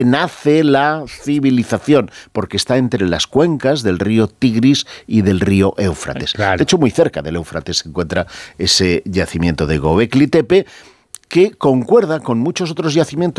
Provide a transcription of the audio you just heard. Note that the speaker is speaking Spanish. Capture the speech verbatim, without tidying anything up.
nace la civilización, porque está entre las cuencas del río Tigris y del río Éufrates. Claro. De hecho, muy cerca del Éufrates se encuentra ese yacimiento de Göbekli Tepe, que concuerda con muchos otros yacimientos